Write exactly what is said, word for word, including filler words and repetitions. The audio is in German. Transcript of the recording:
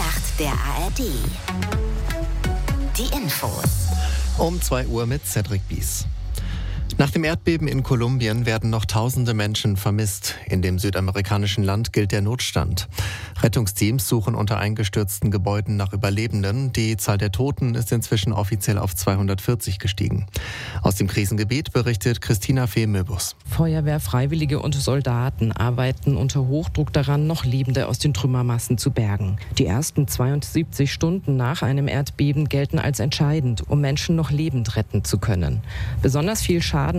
Nacht der A R D. Die Infos. Um zwei Uhr mit Cedric Bies. Nach dem Erdbeben in Kolumbien werden noch tausende Menschen vermisst. In dem südamerikanischen Land gilt der Notstand. Rettungsteams suchen unter eingestürzten Gebäuden nach Überlebenden. Die Zahl der Toten ist inzwischen offiziell auf zweihundertvierzig gestiegen. Aus dem Krisengebiet berichtet Christina Fee-Möbus. Feuerwehr, Freiwillige und Soldaten arbeiten unter Hochdruck daran, noch Lebende aus den Trümmermassen zu bergen. Die ersten zweiundsiebzig Stunden nach einem Erdbeben gelten als entscheidend, um Menschen noch lebend retten zu können. Besonders viel Schaden